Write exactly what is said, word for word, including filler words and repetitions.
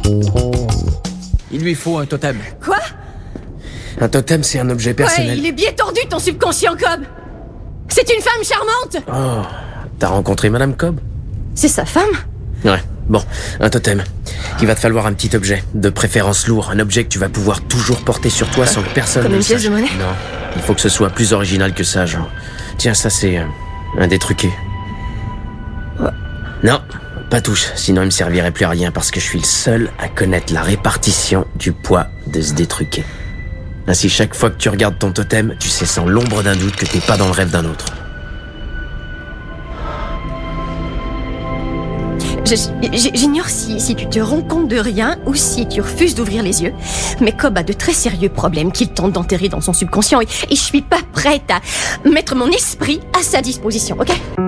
Il lui faut un totem. Quoi? Un totem, c'est un objet personnel. Ouais, il est bien tordu, ton subconscient, Cobb. C'est une femme charmante. Oh, t'as rencontré Madame Cobb? C'est sa femme? Ouais, bon, un totem. Il va te falloir un petit objet, de préférence lourd, un objet que tu vas pouvoir toujours porter sur toi sans que personne Comme ne une le pièce sache. de monnaie? Non, il faut que ce soit plus original que ça, genre. Tiens, ça c'est euh, un des truqués. Ouais. Non, pas touche, sinon il me servirait plus à rien parce que je suis le seul à connaître la répartition du poids de ce détruqué. Ainsi, chaque fois que tu regardes ton totem, tu sais sans l'ombre d'un doute que t'es pas dans le rêve d'un autre. Je- J'ignore si, si tu te rends compte de rien ou si tu refuses d'ouvrir les yeux, mais Cobb a de très sérieux problèmes qu'il tente d'enterrer dans son subconscient et, et je suis pas prête à mettre mon esprit à sa disposition, ok?